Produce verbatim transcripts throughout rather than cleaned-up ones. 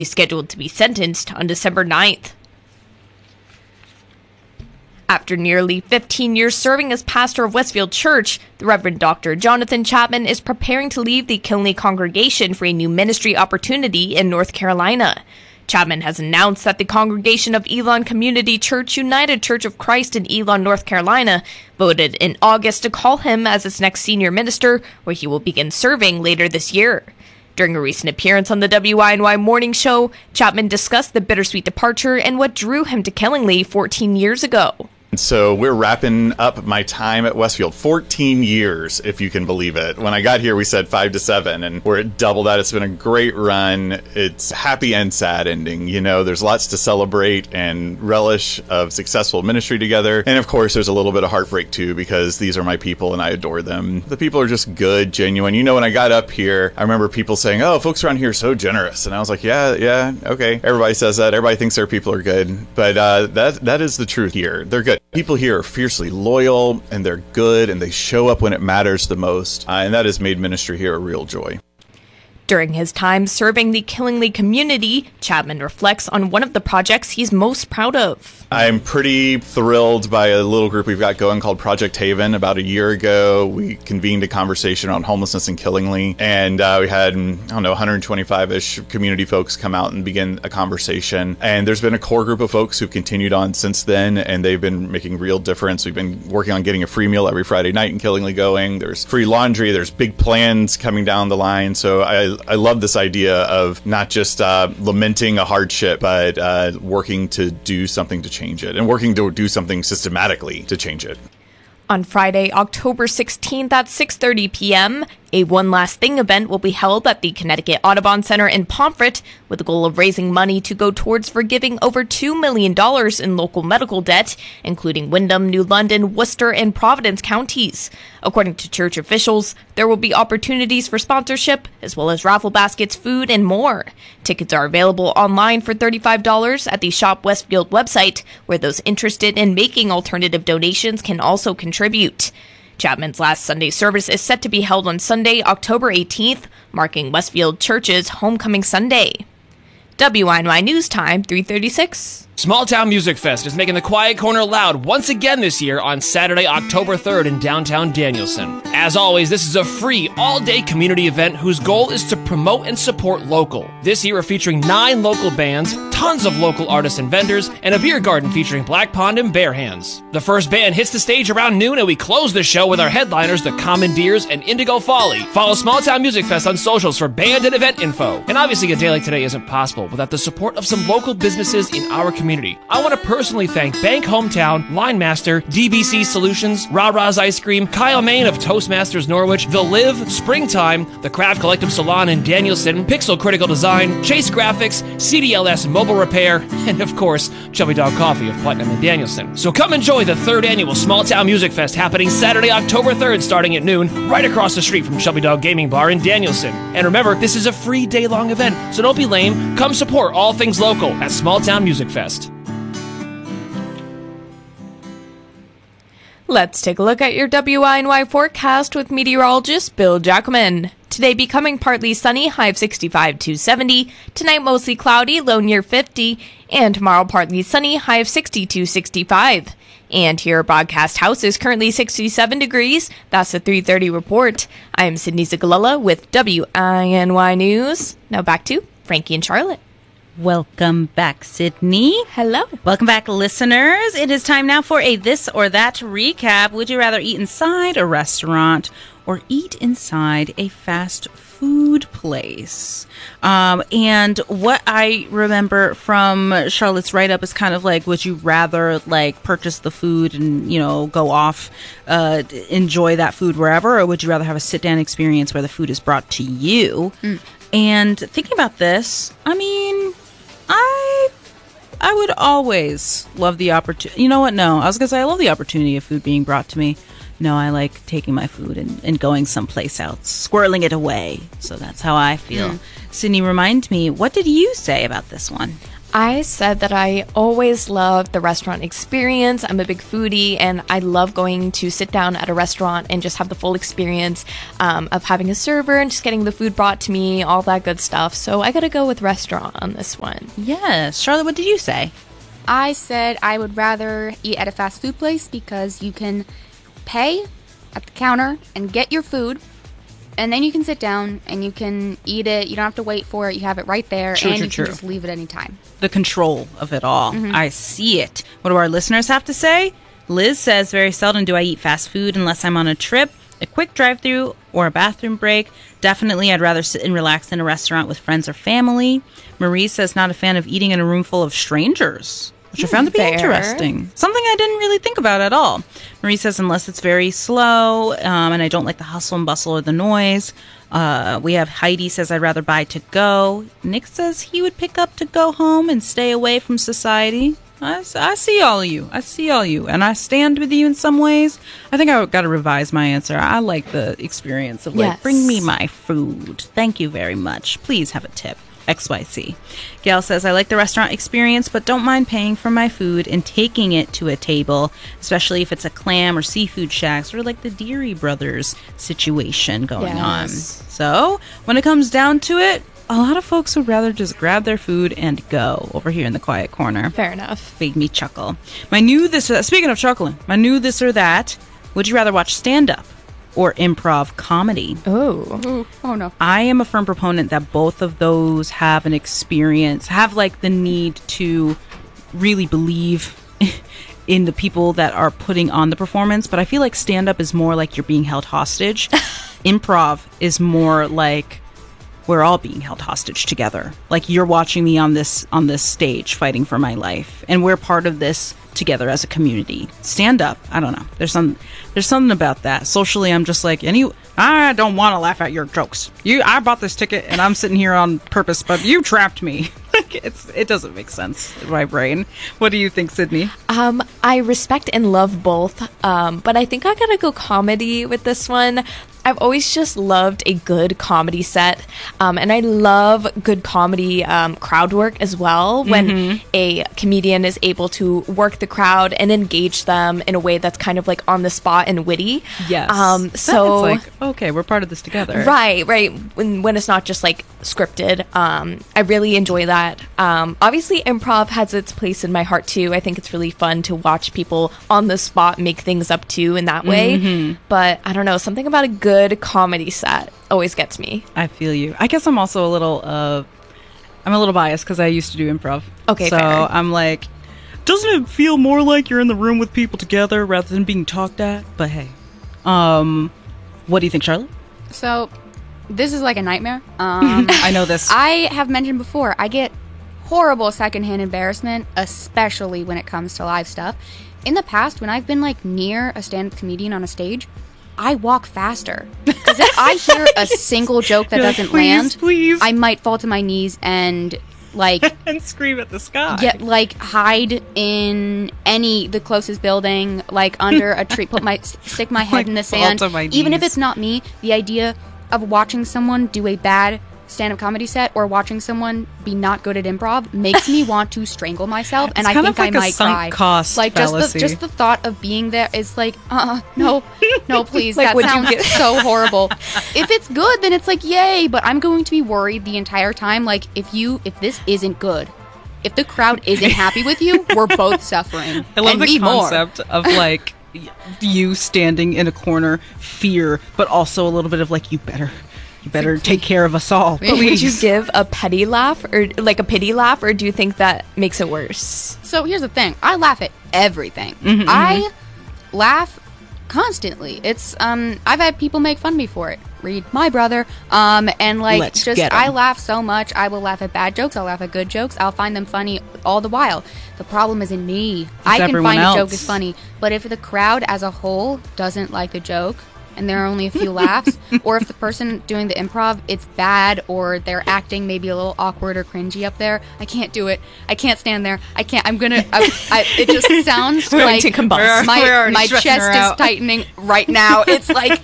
He's scheduled to be sentenced on December ninth. After nearly fifteen years serving as pastor of Westfield Church, the Reverend Doctor Jonathan Chapman is preparing to leave the Killingley congregation for a new ministry opportunity in North Carolina. Chapman has announced that the congregation of Elon Community Church United Church of Christ in Elon, North Carolina, voted in August to call him as its next senior minister, where he will begin serving later this year. During a recent appearance on the W I N Y Morning Show, Chapman discussed the bittersweet departure and what drew him to Killingley fourteen years ago. So we're wrapping up my time at Westfield. fourteen years, if you can believe it. When I got here, we said five to seven, and we're at double that. It's been a great run. It's happy and sad ending. You know, there's lots to celebrate and relish of successful ministry together. And of course, there's a little bit of heartbreak too, because these are my people and I adore them. The people are just good, genuine. You know, when I got up here, I remember people saying, oh, folks around here are so generous. And I was like, yeah, yeah, okay. Everybody says that. Everybody thinks their people are good. But uh, that that is the truth here. They're good. People here are fiercely loyal, and they're good, and they show up when it matters the most, uh, and that has made ministry here a real joy. During his time serving the Killingley community, Chapman reflects on one of the projects he's most proud of. I'm pretty thrilled by a little group we've got going called Project Haven. About a year ago, we convened a conversation on homelessness in Killingley, and uh, we had, I don't know, one hundred twenty-five-ish community folks come out and begin a conversation. And there's been a core group of folks who've continued on since then, and they've been making real difference. We've been working on getting a free meal every Friday night in Killingley going. There's free laundry. There's big plans coming down the line. So I, I love this idea of not just uh, lamenting a hardship, but uh, working to do something to change change it and working to do something systematically to change it. On Friday, October sixteenth at six thirty p.m., a One Last Thing event will be held at the Connecticut Audubon Center in Pomfret with the goal of raising money to go towards forgiving over two million dollars in local medical debt, including Windham, New London, Worcester, and Providence counties. According to church officials, there will be opportunities for sponsorship, as well as raffle baskets, food, and more. Tickets are available online for thirty-five dollars at the Shop Westfield website, where those interested in making alternative donations can also contribute. Chapman's last Sunday service is set to be held on Sunday, October eighteenth, marking Westfield Church's Homecoming Sunday. W I N Y News Time, three thirty-six. Small Town Music Fest is making the Quiet Corner loud once again this year on Saturday, October third in downtown Danielson. As always, this is a free, all-day community event whose goal is to promote and support local. This year we're featuring nine local bands, tons of local artists and vendors, and a beer garden featuring Black Pond and Bare Hands. The first band hits the stage around noon, and we close the show with our headliners, the Commandeers and Indigo Folly. Follow Small Town Music Fest on socials for band and event info. And obviously a day like today isn't possible without the support of some local businesses in our community. I want to personally thank Bank Hometown, Linemaster, D B C Solutions, Rah Rah's Ice Cream, Kyle Main of Toastmasters Norwich, The Live, Springtime, The Craft Collective Salon in Danielson, Pixel Critical Design, Chase Graphics, C D L S Mobile Repair, and of course, Chubby Dog Coffee of Putnam and Danielson. So come enjoy the third annual Small Town Music Fest happening Saturday, October third, starting at noon, right across the street from Chubby Dog Gaming Bar in Danielson. And remember, this is a free day-long event, so don't be lame. Come support all things local at Small Town Music Fest. Let's take a look at your W I N Y forecast with meteorologist Bill Jackman. Today becoming partly sunny, high of sixty-five to seventy. Tonight mostly cloudy, low near fifty. And tomorrow partly sunny, high of sixty to sixty-five. And here at Broadcast House is currently sixty-seven degrees. That's the three thirty report. I am Sydney Zagalella with W I N Y News. Now back to Frankie and Charlotte. Welcome back, Sydney. Hello. Welcome back, listeners. It is time now for a This or That recap. Would you rather eat inside a restaurant or eat inside a fast food place? Um, and what I remember from Charlotte's write-up is kind of like, would you rather like purchase the food and, you know, go off, uh, enjoy that food wherever, or would you rather have a sit-down experience where the food is brought to you? Mm. And thinking about this, I mean, I I would always love the opportunity. You know what? No, I was going to say I love the opportunity of food being brought to me. No, I like taking my food and, and going someplace else, squirreling it away. So that's how I feel. Mm. Sydney, remind me, what did you say about this one? I said that I always love the restaurant experience. I'm a big foodie, and I love going to sit down at a restaurant and just have the full experience um, of having a server and just getting the food brought to me, all that good stuff. So I gotta go with restaurant on this one. Yes. Charlotte, what did you say? I said I would rather eat at a fast food place because you can pay at the counter and get your food, and then you can sit down and you can eat it. You don't have to wait for it. You have it right there, True, and true, you true. can just leave it any time. The control of it all. I see it. What do our listeners have to say? Liz says, very seldom do I eat fast food unless I'm on a trip, a quick drive-through, or a bathroom break. Definitely, I'd rather sit and relax in a restaurant with friends or family. Marie says, not a fan of eating in a room full of strangers, which I found to be Fair. interesting. Something I didn't really think about at all. Marie says, unless it's very slow, um, and I don't like the hustle and bustle or the noise. Uh, we have Heidi says, I'd rather buy to go. Nick says he would pick up to go home and stay away from society. I, s- I see all of you. I see all you. And I stand with you in some ways. I think I got to revise my answer. I like the experience of, like, Yes. bring me my food. Thank you very much. Please have a tip. X Y C. Gail says, I like the restaurant experience, but don't mind paying for my food and taking it to a table, especially if it's a clam or seafood shack, sort of like the Deary Brothers situation going on. Yes. So, when it comes down to it, a lot of folks would rather just grab their food and go over here in the quiet corner. Fair enough. Made me chuckle. My new this, uh, speaking of chuckling, my new this or that, would you rather watch stand-up or improv comedy? Oh. Ooh, oh no. I am a firm proponent that both of those have an experience, have like the need to really believe in the people that are putting on the performance. But I feel like stand up is more like you're being held hostage. Improv is more like we're all being held hostage together. Like you're watching me on this on this stage fighting for my life, and we're part of this together as a community. Stand up, I don't know. There's some there's something about that. Socially, I'm just like, any I don't want to laugh at your jokes. You I bought this ticket and I'm sitting here on purpose, but you trapped me. Like it's it doesn't make sense in my brain. What do you think, Sydney? Um, I respect and love both, um, but I think I gotta go comedy with this one. I've always just loved a good comedy set, um, and I love good comedy um, crowd work as well, when Mm-hmm. a comedian is able to work the crowd and engage them in a way that's kind of like on the spot and witty. Um, Then so it's like, okay, we're part of this together. Right, right. When, when it's not just like scripted. Um, I really enjoy that. Um, obviously, improv has its place in my heart too. I think it's really fun to watch people on the spot make things up too in that way. Mm-hmm. But I don't know, something about a good comedy set always gets me. I feel you. I guess I'm also a little, uh, I'm a little biased because I used to do improv. Okay, so fair. I'm like, doesn't it feel more like you're in the room with people together rather than being talked at? But hey, um, what do you think, Charlotte? So, this is like a nightmare. Um, I know this. I have mentioned before, I get horrible secondhand embarrassment, especially when it comes to live stuff. In the past, when I've been like near a stand-up comedian on a stage, I walk faster. Because if I hear a single joke that You're like, doesn't "Please, land, please." I might fall to my knees and like and scream at the sky. get like hide in any the closest building, like under a tree, put my stick my head Like, in the fall sand. to my Even if knees. it's not me, the idea of watching someone do a bad stand-up comedy set or watching someone be not good at improv makes me want to strangle myself, and It's I kind think of like I a might sunk cry. cost like just fallacy. the just the thought of being there is like, uh, no, no, please. Like, that would you sounds get- so horrible. If it's good, then it's like yay. But I'm going to be worried the entire time. Like if you if this isn't good. If the crowd isn't happy with you, we're both suffering. I love and the me more. concept of like y- you standing in a corner, fear, but also a little bit of like, you better, you better take care of us all. But would you please. give a petty laugh or like a pity laugh, or do you think that makes it worse? So here's the thing: I laugh at everything. Mm-hmm, I laugh constantly. It's um, I've had people make fun of me for it. Read my brother. Um, and like Let's just get 'em. I laugh so much. I will laugh at bad jokes. I'll laugh at good jokes. I'll find them funny all the while. The problem is in me. I can everyone find else. a joke is funny, but if the crowd as a whole doesn't like the joke, and there are only a few laughs, or if the person doing the improv, it's bad, or they're acting maybe a little awkward or cringy up there, I can't do it. I can't stand there. I can't. I'm gonna. I, I, it just sounds We're like going to combust. my We're already my stressing chest her is out. tightening right now. It's like,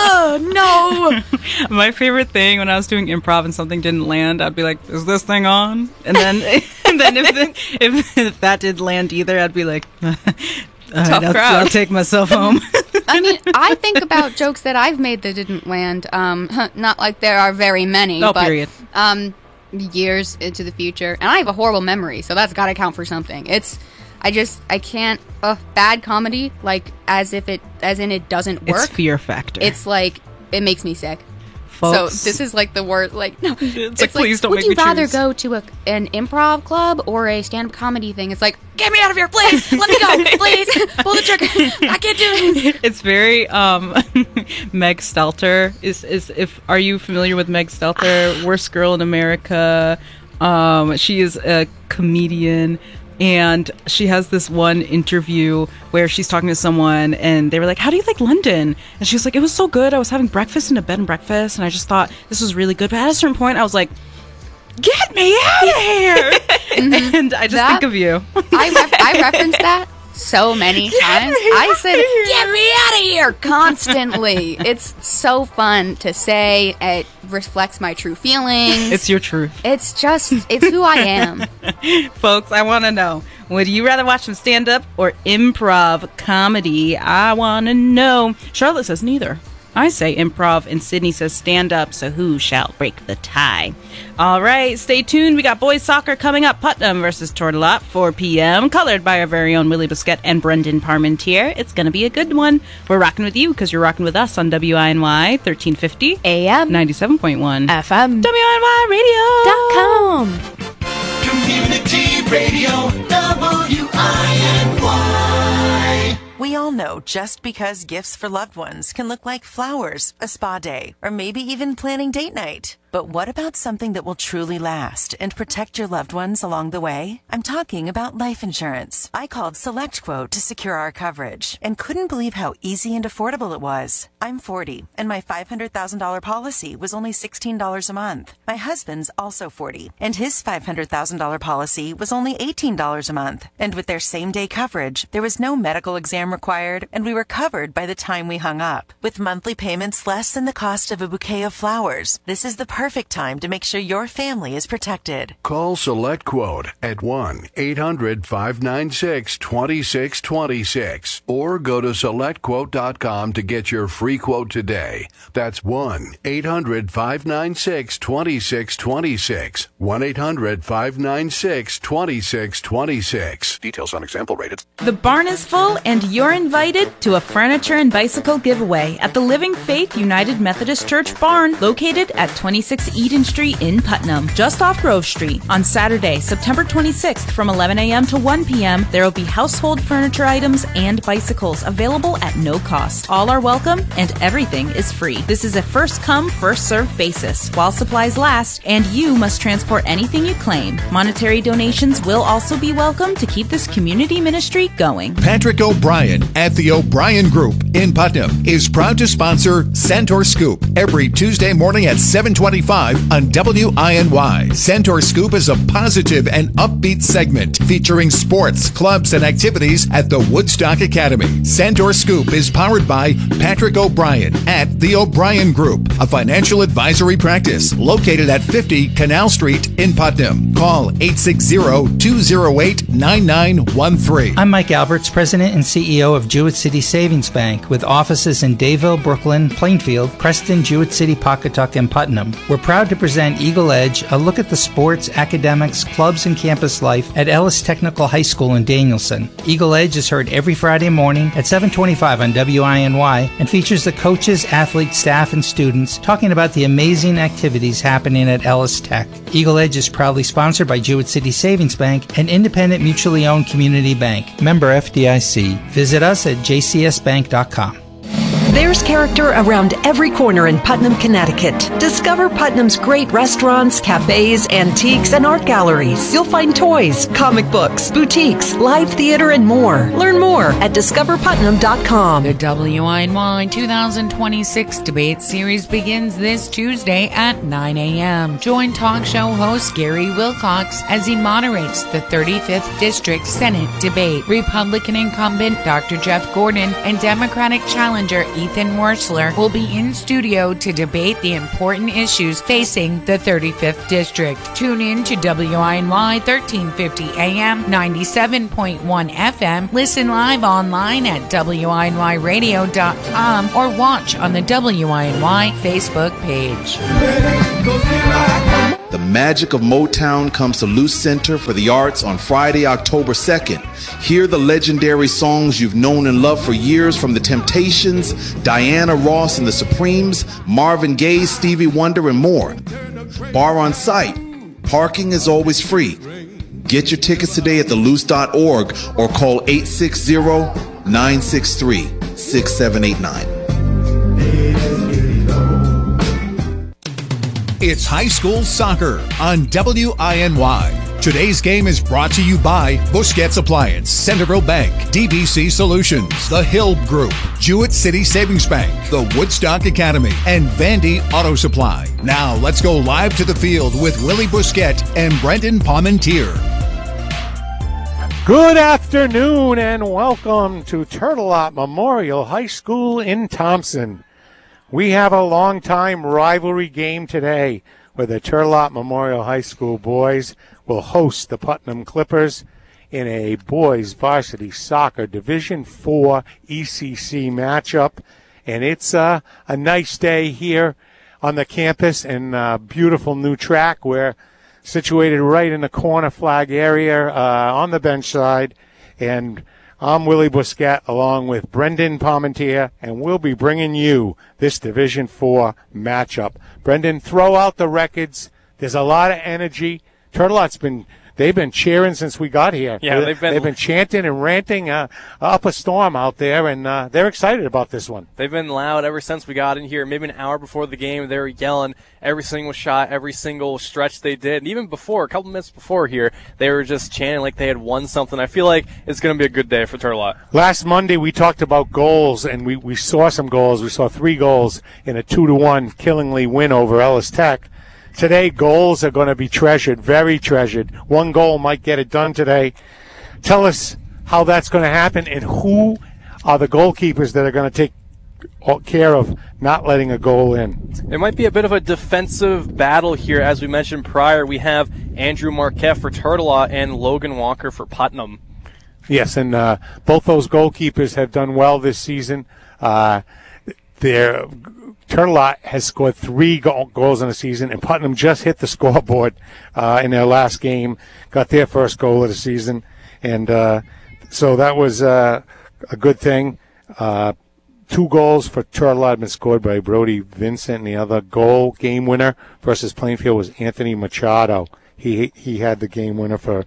oh no. My favorite thing when I was doing improv and something didn't land, I'd be like, "Is this thing on?" And then, and then if, the, if if that didn't land either, I'd be like, "All right, Tough I'll, crowd." I'll take myself home." I mean, I think about jokes that I've made that didn't land. Um, not like there are very many, No, but period. um, years into the future, and I have a horrible memory, so that's got to count for something. It's, I just, I can't. Uh, bad comedy, like as if it, as in it doesn't work. It's fear factor. It's like it makes me sick. Folks, So this is like the word. Like no, It's like, please don't would make you me rather choose. go to a, an improv club or a stand-up comedy thing? It's like, get me out of here, please. Let me go, please. Pull the trigger. I can't do it. It's very um Meg Stelter is is if are you familiar with Meg Stelter? Worst Girl in America. Um she is a comedian, and she has this one interview where she's talking to someone and they were like, "How do you like London?" And she was like, "It was so good. I was having breakfast in a bed and breakfast and I just thought this was really good." But at a certain point I was like, "Get me out of here." And I just That- think of you. I ref- I referenced that so many times. I said, "Get me out of here!" constantly. It's so fun to say. It reflects my true feelings. It's your truth. It's just, it's who I am. Folks, I want to know, would you rather watch some stand-up or improv comedy? I want to know. Charlotte says neither. I say improv, and Sydney says stand-up, so who shall break the tie? All right, stay tuned. We got boys soccer coming up. Putnam versus Tortolot, four p.m., colored by our very own Willie Busquette and Brendan Parmentier. It's going to be a good one. We're rocking with you because you're rocking with us on W I N Y thirteen fifty, A M, ninety-seven point one, F M, W I N Y Radio. dot com. Community Radio, W I N Y. We all know just because gifts for loved ones can look like flowers, a spa day, or maybe even planning date night. But what about something that will truly last and protect your loved ones along the way? I'm talking about life insurance. I called SelectQuote to secure our coverage and couldn't believe how easy and affordable it was. I'm forty, and my five hundred thousand dollars policy was only sixteen dollars a month. My husband's also forty, and his five hundred thousand dollars policy was only eighteen dollars a month. And with their same-day coverage, there was no medical exam required, and we were covered by the time we hung up. With monthly payments less than the cost of a bouquet of flowers, this is the perfect time to make sure your family is protected. Call SelectQuote at one eight hundred five nine six two six two six or go to select quote dot com to get your free quote today. That's one eight hundred five nine six two six two six. one eight hundred five nine six two six two six. Details on example rated. The barn is full, and you're invited to a furniture and bicycle giveaway at the Living Faith United Methodist Church barn, located at twenty-six Eden Street in Putnam, just off Grove Street. On Saturday, September twenty-sixth, from eleven a.m. to one p.m., there will be household furniture items and bicycles available at no cost. All are welcome, and everything is free. This is a first-come, first-served basis while supplies last, and you must transport anything you claim. Monetary donations will also be welcome to keep this community ministry going. Patrick O'Brien at the O'Brien Group in Putnam is proud to sponsor Centaur Scoop every Tuesday morning at seven twenty-five on W I N Y. Centaur Scoop is a positive and upbeat segment featuring sports, clubs, and activities at the Woodstock Academy. Centaur Scoop is powered by Patrick O'Brien at the O'Brien Group, a financial advisory practice located at fifty Canal Street in Putnam. Call eight six zero, two zero eight, nine nine one three. I'm Mike Alberts, President and C E O of Jewett City Savings Bank, with offices in Dayville, Brooklyn, Plainfield, Preston, Jewett City, Pawcatuck, and Putnam. We're proud to present Eagle Edge, a look at the sports, academics, clubs, and campus life at Ellis Technical High School in Danielson. Eagle Edge is heard every Friday morning at seven twenty-five on W I N Y and features the coaches, athletes, staff, and students talking about the amazing activities happening at Ellis Tech. Eagle Edge is proudly sponsored by Jewett City Savings Bank, an independent, mutually owned community bank. Member F D I C. Visit us at j c s bank dot com. There's character around every corner in Putnam, Connecticut. Discover Putnam's great restaurants, cafes, antiques, and art galleries. You'll find toys, comic books, boutiques, live theater, and more. Learn more at discover putnam dot com. The W I N Y two thousand twenty-six debate series begins this Tuesday at nine a.m. Join talk show host Gary Wilcox as he moderates the thirty-fifth District Senate debate. Republican incumbent Doctor Jeff Gordon and Democratic challenger Ethan Wursler will be in studio to debate the important issues facing the thirty-fifth District. Tune in to W I N Y thirteen fifty A M, ninety-seven point one F M. Listen live online at W I N Y radio dot com or watch on the W I N Y Facebook page. The magic of Motown comes to Luce Center for the Arts on Friday, October second. Hear the legendary songs you've known and loved for years from The Temptations, Diana Ross and the Supremes, Marvin Gaye, Stevie Wonder, and more. Bar on site. Parking is always free. Get your tickets today at the luce dot org or call eight six zero, nine six three, six seven eight nine. It's high school soccer on W I N Y. Today's game is brought to you by Busquets Appliance, Centerville Bank, D B C Solutions, The Hill Group, Jewett City Savings Bank, the Woodstock Academy, and Vandy Auto Supply. Now let's go live to the field with Willie Busquets and Brendan Parmentier. Good afternoon and welcome to Turtle Lot Memorial High School in Thompson. We have a long-time rivalry game today where the Turtle Lot Memorial High School boys will host the Putnam Clippers in a boys varsity soccer Division four E C C matchup. And it's uh, a nice day here on the campus and a beautiful new track. We're situated right in the corner flag area uh, on the bench side. And I'm Willie Busquets along with Brendan Parmentier, and we'll be bringing you this Division four matchup. Brendan, throw out the records. There's a lot of energy. Turtle Lot's been they've been cheering since we got here. Yeah, they've been they've been chanting and ranting uh, up a storm out there, and uh, they're excited about this one. They've been loud ever since we got in here. Maybe an hour before the game, they were yelling every single shot, every single stretch they did. And even before, a couple minutes before here, they were just chanting like they had won something. I feel like it's going to be a good day for Turtle Lot. Last Monday, we talked about goals, and we, we saw some goals. We saw three goals in a two to one Killingly win over Ellis Tech. Today, goals are going to be treasured, very treasured. One goal might get it done today. Tell us how that's going to happen and who are the goalkeepers that are going to take care of not letting a goal in. It might be a bit of a defensive battle here. As we mentioned prior, we have Andrew Marquette for Turtle Lot and Logan Walker for Putnam. Yes, and uh, both those goalkeepers have done well this season. Uh, they're Turtle Lot has scored three goal, goals in the season, and Putnam just hit the scoreboard uh, in their last game, got their first goal of the season, and uh, so that was uh, a good thing. Uh, two goals for Turtle Lot have been scored by Brody Vincent, and the other goal, game winner versus Plainfield, was Anthony Machado. He he had the game winner for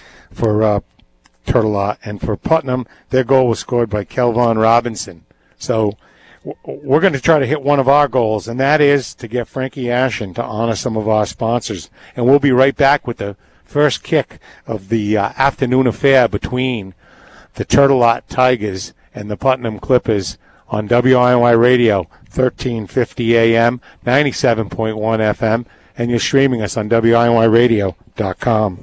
for uh, Turtle Lot, and for Putnam, their goal was scored by Kelvon Robinson. So we're going to try to hit one of our goals, and that is to get Frankie Ashen to honor some of our sponsors. And we'll be right back with the first kick of the uh, afternoon affair between the Turtle Lot Tigers and the Putnam Clippers on W I N Y Radio, thirteen fifty A M, ninety-seven point one F M, and you're streaming us on W I N Y radio dot com.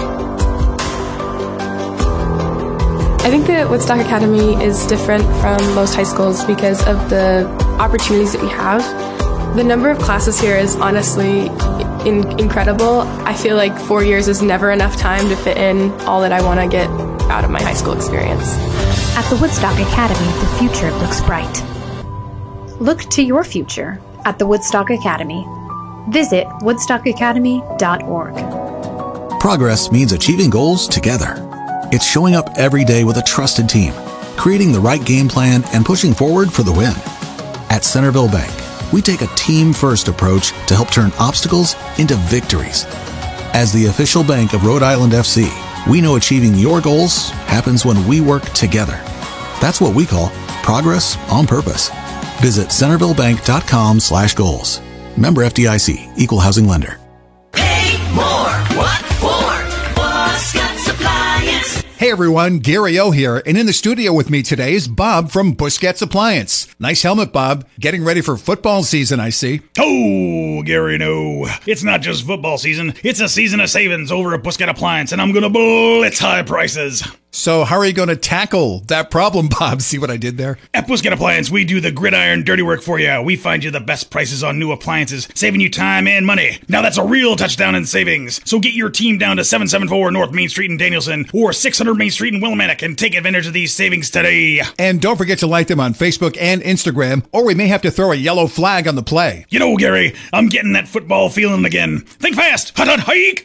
I think that Woodstock Academy is different from most high schools because of the opportunities that we have. The number of classes here is honestly in- incredible. I feel like four years is never enough time to fit in all that I want to get out of my high school experience. At the Woodstock Academy, the future looks bright. Look to your future at the Woodstock Academy. Visit woodstock academy dot org. Progress means achieving goals together. It's showing up every day with a trusted team, creating the right game plan, and pushing forward for the win. At Centerville Bank, we take a team-first approach to help turn obstacles into victories. As the official bank of Rhode Island F C, we know achieving your goals happens when we work together. That's what we call progress on purpose. Visit centervillebank.com slash goals. Member F D I C, Equal Housing Lender. Pay more. What for? Buscat's Appliance. Hey everyone, Gary O here, and in the studio with me today is Bob from Busquets Appliance. Nice helmet, Bob. Getting ready for football season, I see. Oh, Gary, no. It's not just football season. It's a season of savings over at Busquets Appliance, and I'm going to blitz high prices. So how are you going to tackle that problem, Bob? See what I did there? At Busquets Appliance, we do the gridiron dirty work for you. We find you the best prices on new appliances, saving you time and money. Now that's a real touchdown in savings. So get your team down to seven seventy-four North Main Street in Danielson or six hundred Main Street in Willimantic and take advantage of these savings today. And don't forget to like them on Facebook and Instagram, or we may have to throw a yellow flag on the play. You know, Gary, I'm getting that football feeling again. Think fast. Hut, hut, hike.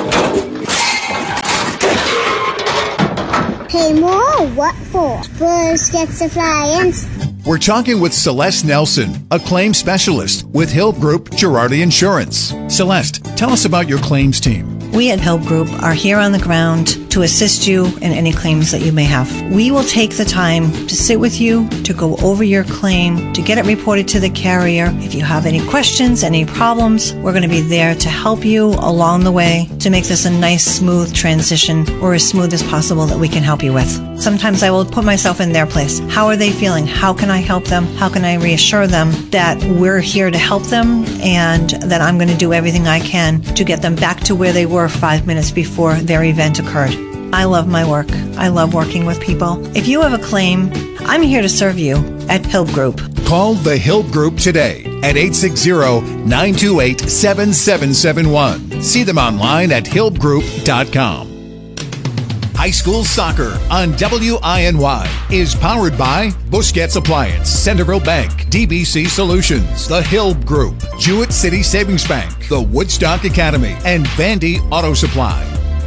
Pay more? What for? Busquets Appliance. We're talking with Celeste Nelson, a claims specialist with Hill Group Girardi Insurance. Celeste, tell us about your claims team. We at Hill Group are here on the ground to assist you in any claims that you may have. We will take the time to sit with you, to go over your claim, to get it reported to the carrier. If you have any questions, any problems, we're going to be there to help you along the way to make this a nice, smooth transition, or as smooth as possible that we can help you with. Sometimes I will put myself in their place. How are they feeling? How can I help them? How can I reassure them that we're here to help them and that I'm going to do everything I can to get them back to where they were five minutes before their event occurred. I love my work. I love working with people. If you have a claim, I'm here to serve you at Hill Group. Call the Hill Group today at eight six zero, nine two eight, seven seven seven one. See them online at hill group dot com. High school soccer on W I N Y is powered by Busquets Appliance, Centerville Bank, D B C Solutions, the Hill Group, Jewett City Savings Bank, the Woodstock Academy, and Vandy Auto Supply.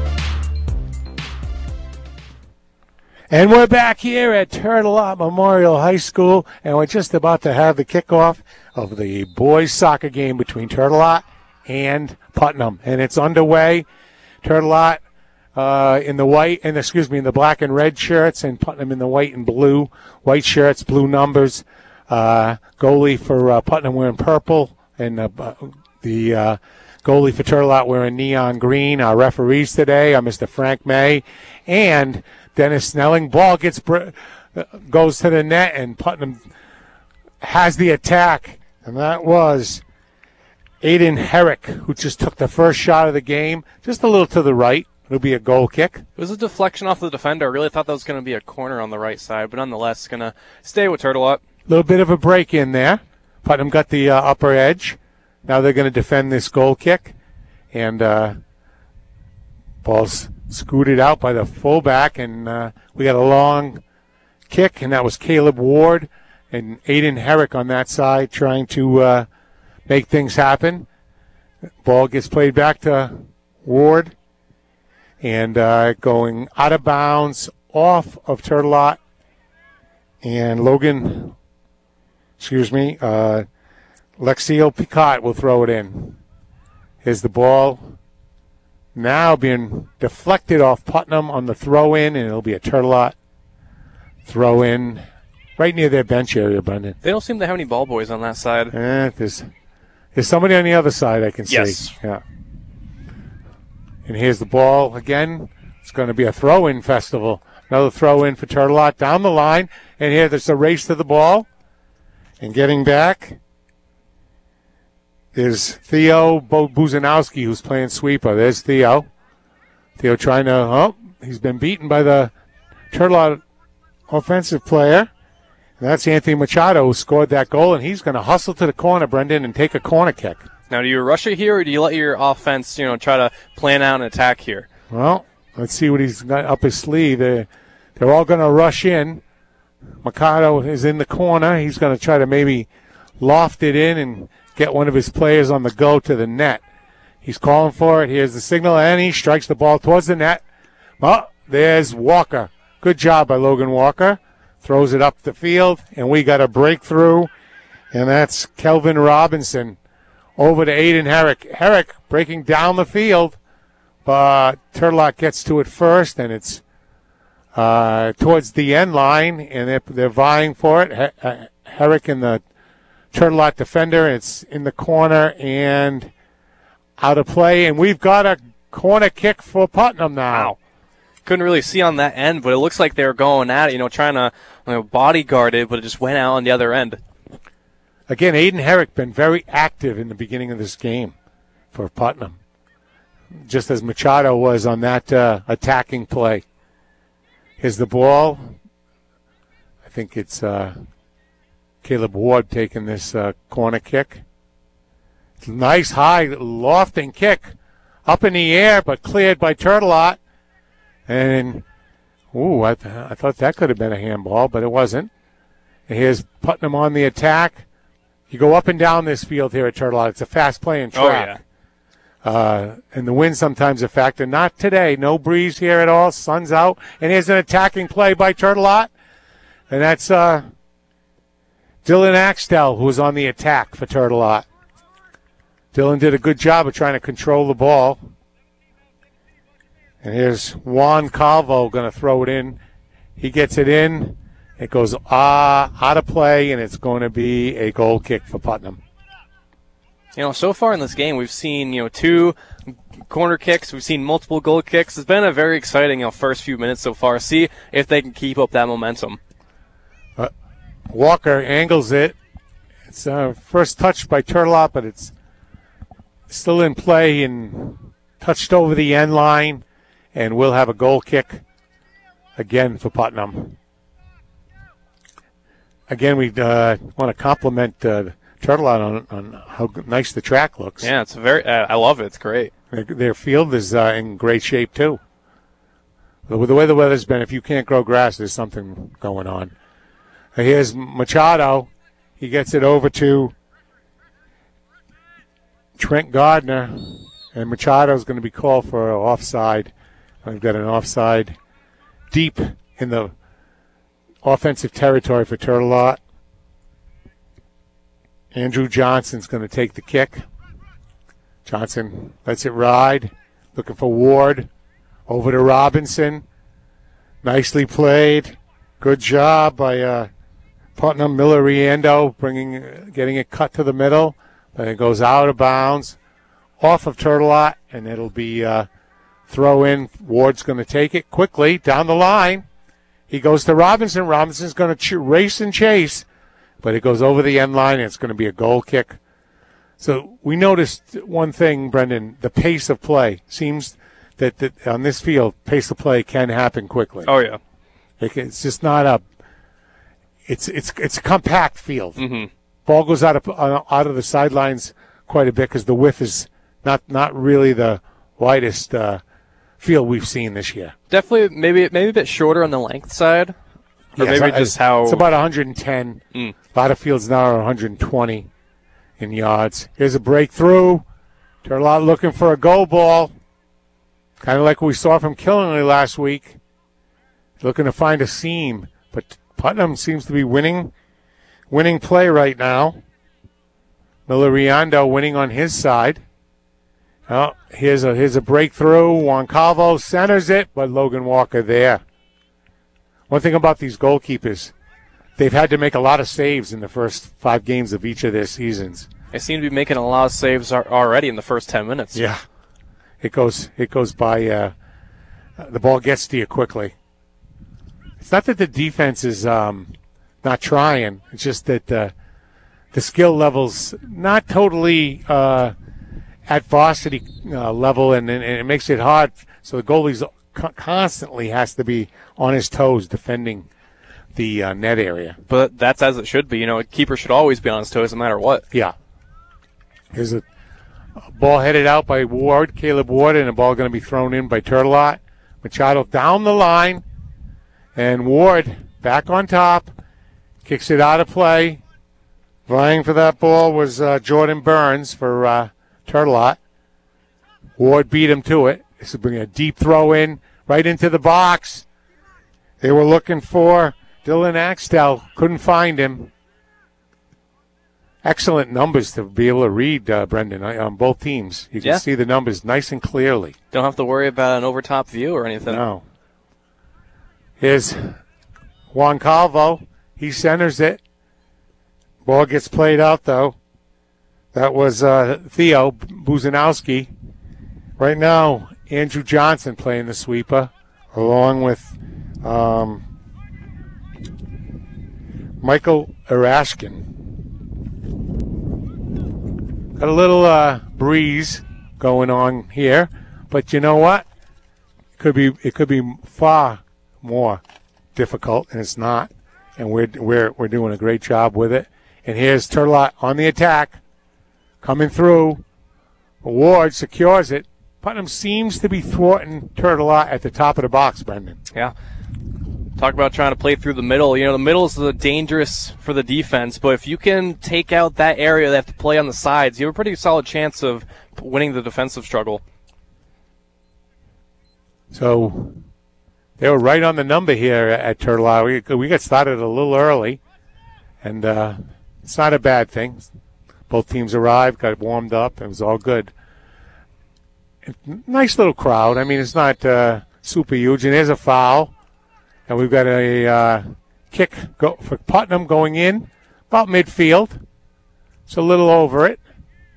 And we're back here at Turtle Lot Memorial High School, and we're just about to have the kickoff of the boys soccer game between Turtle Lot and Putnam. And it's underway. Turtle Lot Uh, in the white, and excuse me, in the black and red shirts, and Putnam in the white and blue. White shirts, blue numbers. Uh, goalie for uh, Putnam wearing purple, and uh, the uh, goalie for Turtle Lot wearing neon green. Our referees today are Mister Frank May and Dennis Snelling. Ball gets br- goes to the net, and Putnam has the attack, and that was Aiden Herrick, who just took the first shot of the game, just a little to the right. It'll be a goal kick. It was a deflection off the defender. I really thought that was going to be a corner on the right side, but nonetheless, it's going to stay with Turtle Lot. A little bit of a break in there. Putnam got the uh, upper edge. Now they're going to defend this goal kick. And uh, ball's scooted out by the fullback, and uh, we got a long kick, and that was Caleb Ward and Aiden Herrick on that side trying to uh, make things happen. Ball gets played back to Ward. And uh, going out of bounds off of Turtle Lot. And Logan, excuse me, uh, Lexio Picot will throw it in. Here's the ball now being deflected off Putnam on the throw-in, and it'll be a Turtle Lot throw-in right near their bench area, Brendan. They don't seem to have any ball boys on that side. Eh, there's, there's somebody on the other side I can yes. see. Yeah. And here's the ball again. It's going to be a throw-in festival. Another throw-in for Turtle Lot down the line. And here there's a race to the ball. And getting back is Theo Bo- Buzanowski, who's playing sweeper. There's Theo. Theo trying to, oh, he's been beaten by the Turtle Lot offensive player. And that's Anthony Machado, who scored that goal. And he's going to hustle to the corner, Brendan, and take a corner kick. Now, do you rush it here, or do you let your offense, you know, try to plan out an attack here? Well, let's see what he's got up his sleeve. They're, they're all going to rush in. Mikado is in the corner. He's going to try to maybe loft it in and get one of his players on the go to the net. He's calling for it. Here's the signal, and he strikes the ball towards the net. Oh, there's Walker. Good job by Logan Walker. Throws it up the field, and we got a breakthrough, and that's Kelvin Robinson. Over to Aiden Herrick. Herrick breaking down the field, but Turtle Lot gets to it first, and it's uh, towards the end line, and they're, they're vying for it. Her- uh, Herrick and the Turtelot defender, and it's in the corner and out of play. And we've got a corner kick for Putnam now. Wow. Couldn't really see on that end, but it looks like they were going at it, you know, trying to you know, bodyguard it, but it just went out on the other end. Again, Aiden Herrick been very active in the beginning of this game for Putnam, just as Machado was on that uh, attacking play. Here's the ball. I think it's uh, Caleb Ward taking this uh, corner kick. Nice high lofting kick up in the air, but cleared by Turtelot. And, ooh, I, th- I thought that could have been a handball, but it wasn't. And here's Putnam on the attack. You go up and down this field here at Turtelot. It's a fast playing track. Oh, yeah. Uh, and the wind sometimes a factor. Not today. No breeze here at all. Sun's out. And here's an attacking play by Turtelot. And that's uh, Dylan Axtell, who was on the attack for Turtelot. Dylan did a good job of trying to control the ball. And here's Juan Calvo going to throw it in. He gets it in. It goes uh, out of play, and it's going to be a goal kick for Putnam. You know, so far in this game, we've seen, you know, two corner kicks. We've seen multiple goal kicks. It's been a very exciting, you know, first few minutes so far. See if they can keep up that momentum. Uh, Walker angles it. It's uh, first touched by Turtelot, but it's still in play and touched over the end line. And we'll have a goal kick again for Putnam. Again, we uh, want to compliment uh, Turtelot on, on how nice the track looks. Yeah, it's very. Uh, I love it. It's great. Their, their field is uh, in great shape too. With the way the weather's been, if you can't grow grass, there's something going on. Here's Machado. He gets it over to Trent Gardner, and Machado's going to be called for an offside. We've got an offside deep in the offensive territory for Turtelot. Andrew Johnson's going to take the kick. Johnson lets it ride. Looking for Ward. Over to Robinson. Nicely played. Good job by uh, Putnam. Miller Riendo bringing, uh, getting it cut to the middle. Then it goes out of bounds. Off of Turtelot, and it'll be uh, throw in. Ward's going to take it quickly down the line. He goes to Robinson. Robinson's going to ch- race and chase, but it goes over the end line, and it's going to be a goal kick. So we noticed one thing, Brendan, the pace of play. Seems that, that on this field, pace of play can happen quickly. Oh, yeah. It can, it's just not a it's it's it's a compact field. Mm-hmm. Ball goes out of uh, out of the sidelines quite a bit because the width is not, not really the widest uh, field we've seen this year. Definitely maybe maybe a bit shorter on the length side. Or Yeah, maybe it's, just how... It's about one hundred ten. Mm. A lot of fields now are one hundred twenty in yards. Here's a breakthrough. Turtelot looking for a goal ball. Kind of like we saw from Killingley last week. Looking to find a seam. But Putnam seems to be winning winning play right now. Miller Riando winning on his side. Oh, here's a here's a breakthrough. Juan Calvo centers it, but Logan Walker there. One thing about these goalkeepers, they've had to make a lot of saves in the first five games of each of their seasons. They seem to be making a lot of saves ar- already in the first ten minutes. Yeah, it goes it goes by. Uh, the ball gets to you quickly. It's not that the defense is um, not trying. It's just that uh, the skill level's not totally uh, at varsity uh, level, and, and, and it makes it hard. So the goalie's co- constantly has to be on his toes defending the uh, net area. But that's as it should be. You know, a keeper should always be on his toes no matter what. Yeah. Here's a, a ball headed out by Ward, Caleb Ward, and a ball going to be thrown in by Turtelot. Machado down the line, and Ward back on top, kicks it out of play. Vying for that ball was uh, Jordan Burns for uh, Turtelot. Ward beat him to it. This will bring a deep throw in right into the box. They were looking for Dylan Axtell. Couldn't find him. Excellent numbers to be able to read, uh, Brendan, on both teams. You can Yeah. see the numbers nice and clearly. Don't have to worry about an overtop view or anything. No. Here's Juan Calvo. He centers it. Ball gets played out, though. That was uh, Theo Buzanowski. Right now, Andrew Johnson playing the sweeper, along with um, Michael Erashkin. Got a little uh, breeze going on here, but you know what? It could be it could be far more difficult, and it's not. And we're we're we're doing a great job with it. And here's Turtelot on the attack, coming through. Ward secures it. Putnam seems to be thwarting Turtelot at the top of the box, Brendan. Yeah. Talk about trying to play through the middle. You know, the middle is dangerous for the defense, but if you can take out that area they have to play on the sides, you have a pretty solid chance of winning the defensive struggle. So they were right on the number here at Turtelot. We, we got started a little early, and uh, it's not a bad thing. Both teams arrived, got warmed up, and it was all good. Nice little crowd. I mean, it's not uh, super huge, and there's a foul. And we've got a uh, kick go for Putnam going in about midfield. It's a little over it.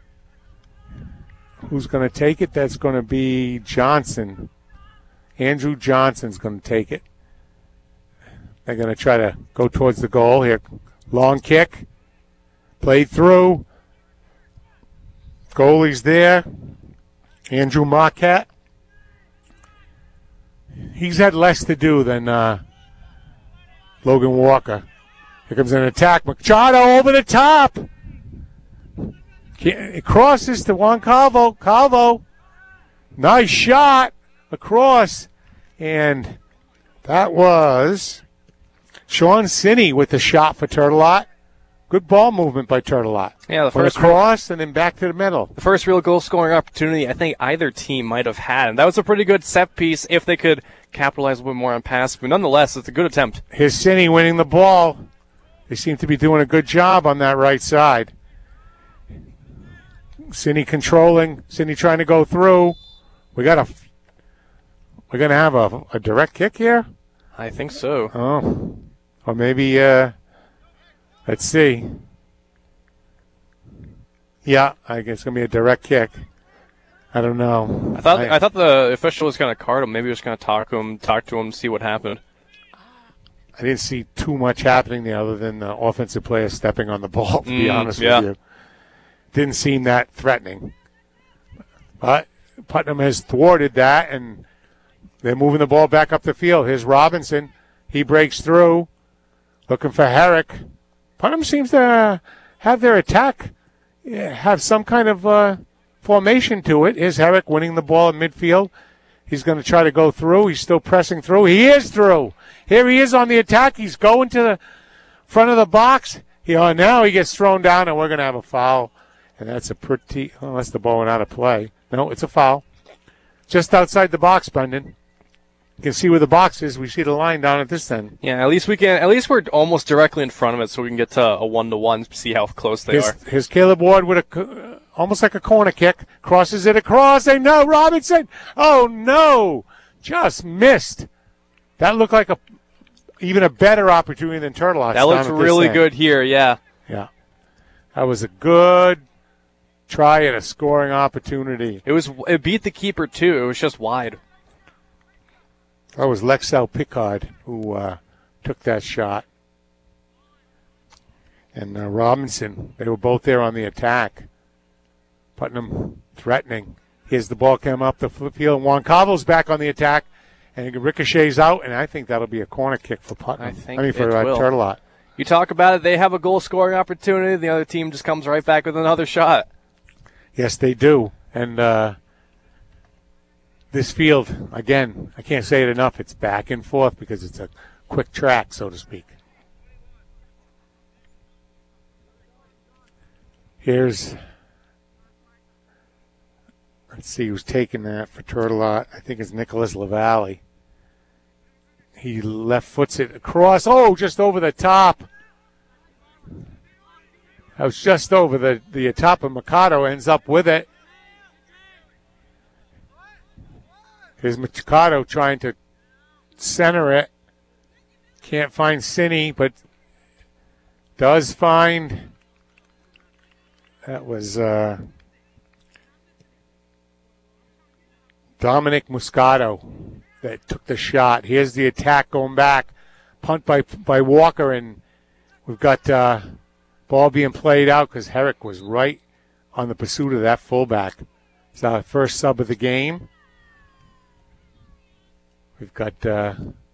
Who's going to take it? That's going to be Johnson. Andrew Johnson's going to take it. They're going to try to go towards the goal here. Long kick. Played through. Goalie's there. Andrew Marquette. He's had less to do than uh, Logan Walker. Here comes an attack. Machado over the top. It crosses to Juan Calvo. Calvo. Nice shot across. And that was Sean Sinney with the shot for Turtelot. Good ball movement by Turtelot. Yeah, the first cross and then back to the middle. The first real goal-scoring opportunity I think either team might have had. And that was a pretty good set piece if they could capitalize a little bit more on pass. But nonetheless, it's a good attempt. Here's Sinney winning the ball. They seem to be doing a good job on that right side. Sinney controlling. Sinney trying to go through. We got a. We're gonna have a, a direct kick here. I think so. Oh, or maybe. Uh, let's see. Yeah, I guess it's gonna be a direct kick. I don't know. I thought I, I thought the official was gonna card him. Maybe he was gonna talk to him, talk to him, see what happened. I didn't see too much happening there other than the offensive player stepping on the ball. To be Mm, honest yeah. with you, didn't seem that threatening. But Putnam has thwarted that, and they're moving the ball back up the field. Here's Robinson. He breaks through, looking for Herrick. Putnam seems to have their attack yeah, have some kind of uh, formation to it. Here's Herrick winning the ball in midfield. He's going to try to go through. He's still pressing through. He is through. Here he is on the attack. He's going to the front of the box. He, oh, now he gets thrown down, and we're going to have a foul. And that's a pretty – unless the ball went out of play. No, it's a foul. Just outside the box, Brendan. You can see where the box is. We see the line down at this end. Yeah, at least we can. At least we're almost directly in front of it, so we can get to a one-to-one, see how close they Here's, are. here's Caleb Ward with a uh, almost like a corner kick. Crosses it across. And no, Robinson. Oh, no. Just missed. That looked like a even a better opportunity than Turtelot. That looks really good here, yeah. Yeah. That was a good try at a scoring opportunity. It was. It beat the keeper, too. It was just wide. That was Lexel Picard who uh, took that shot. And uh, Robinson, they were both there on the attack. Putnam threatening. Here's the ball came up the field. Juan Calvo's back on the attack, and it ricochets out, and I think that'll be a corner kick for Putnam. I think I mean, for it uh, will. Turtelot. You talk about it, they have a goal-scoring opportunity. The other team just comes right back with another shot. Yes, they do. And uh, this field, again, I can't say it enough, it's back and forth because it's a quick track, so to speak. Here's, let's see who's taking that for Turtelot. I think it's Nicholas Lavallee. He left foots it across. Oh, just over the top. That was just over the, the top of Mikado, ends up with it. Here's Mikado trying to center it. Can't find Sinney, but does find That was uh, Dominic Moscato that took the shot. Here's the attack going back. Punt by by Walker, and we've got uh, ball being played out because Herrick was right on the pursuit of that fullback. It's our first sub of the game. We've got uh,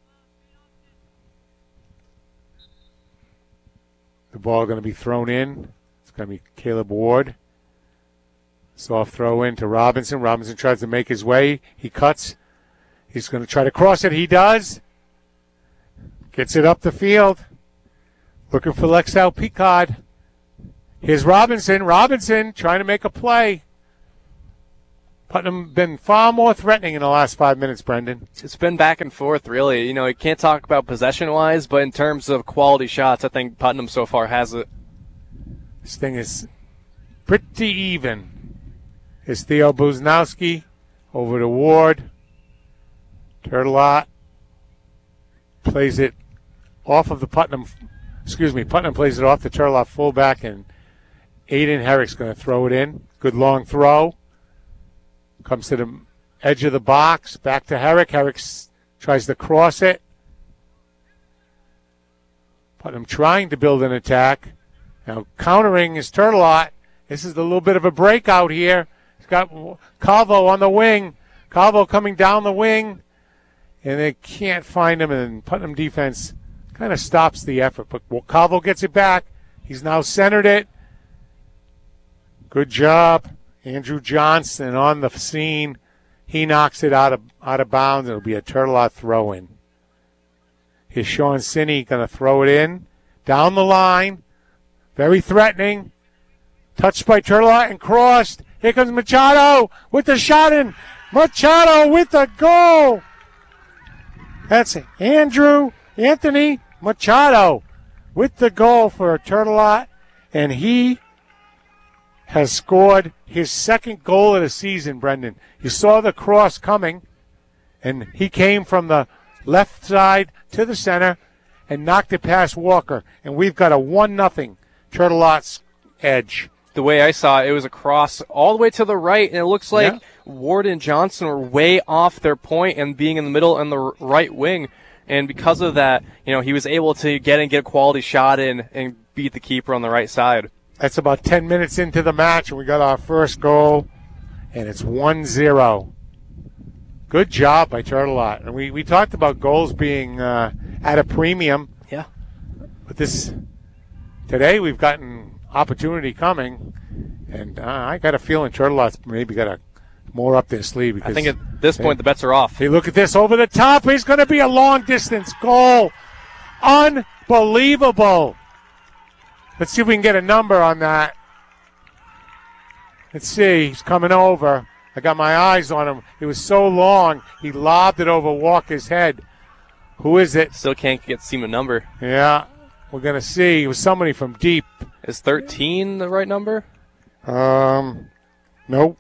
the ball going to be thrown in. It's going to be Caleb Ward. Soft throw in to Robinson. Robinson tries to make his way. He cuts. He's going to try to cross it. He does. Gets it up the field. Looking for Lexel Picard. Here's Robinson. Robinson trying to make a play. Putnam been far more threatening in the last five minutes, Brendan. It's been back and forth, really. You know, you can't talk about possession-wise, but in terms of quality shots, I think Putnam so far has it. This thing is pretty even. Here's Theo Buznowski over to Ward. Turtelot plays it off of the Putnam, excuse me, Putnam plays it off the Turtelot fullback, and Aiden Herrick's going to throw it in. Good long throw. Comes to the edge of the box. Back to Herrick. Herrick tries to cross it. Putnam trying to build an attack. Now countering is Turtelot. This is a little bit of a breakout here. He's got Calvo on the wing. Calvo coming down the wing. And they can't find him, and Putnam defense kind of stops the effort. But Calvo gets it back. He's now centered it. Good job. Andrew Johnson on the scene. He knocks it out of out of bounds. It'll be a Turtelot throw-in. Here's Sean Sinney going to throw it in. Down the line. Very threatening. Touched by Turtelot and crossed. Here comes Machado with the shot in. Machado with the goal. That's Andrew Anthony Machado with the goal for Turtelot, and he has scored his second goal of the season, Brendan. You saw the cross coming, and he came from the left side to the center and knocked it past Walker, and we've got a one nothing Turtelot's edge. The way I saw it, it was a cross all the way to the right, and it looks like yeah. Ward and Johnson were way off their point and being in the middle and the right wing. And because of that, you know, he was able to get and get a quality shot in and beat the keeper on the right side. That's about ten minutes into the match, and we got our first goal, and it's one zero. Good job by Turtelot. And we, we talked about goals being uh, at a premium. Yeah. But this today we've gotten opportunity coming, and uh, I got a feeling Turtelot's maybe got a more up their sleeve. Because I think at this point they, the bets are off. Hey, look at this over the top. He's going to be a long distance goal. Unbelievable. Let's see if we can get a number on that. Let's see. He's coming over. I got my eyes on him. It was so long, he lobbed it over Walker's head. Who is it? Still can't get see a number. Yeah, we're going to see. It was somebody from deep. Is thirteen the right number? Um, nope.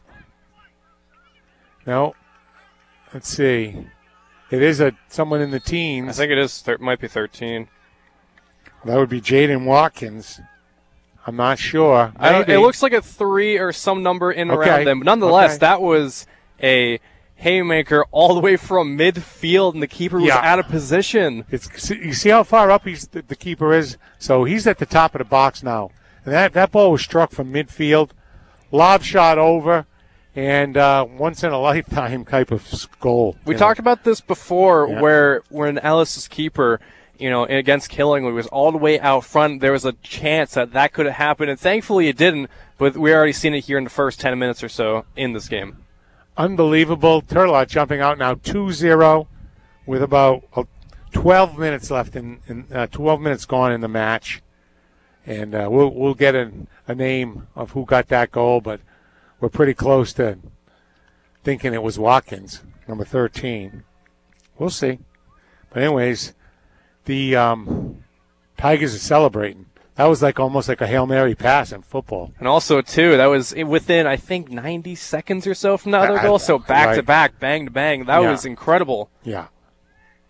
No. Let's see. It is a someone in the teens. I think it is. It might be thirteen. That would be Jaden Watkins. I'm not sure. I don't, it looks like a three or some number in okay. around them. But nonetheless, okay. that was a haymaker all the way from midfield, and the keeper was yeah. out of position. It's you see how far up he's the, the keeper is. So he's at the top of the box now. And that that ball was struck from midfield, lob shot over, and uh, once in a lifetime type of goal. We talked know. about this before, yeah. where when Ellis's keeper, you know, against Killingly was all the way out front. There was a chance that that could have happened, and thankfully it didn't. But we already seen it here in the first ten minutes or so in this game. Unbelievable. Turtelot jumping out now two zero with about twelve minutes left in, in uh, twelve minutes gone in the match. And uh, we'll we'll get a, a name of who got that goal, but we're pretty close to thinking it was Watkins, number thirteen. We'll see. But anyways, the um, Tigers are celebrating. That was like almost like a Hail Mary pass in football. And also, too, that was within, I think, ninety seconds or so from the other goal. So back right. to back, bang to bang. That yeah. was incredible. Yeah.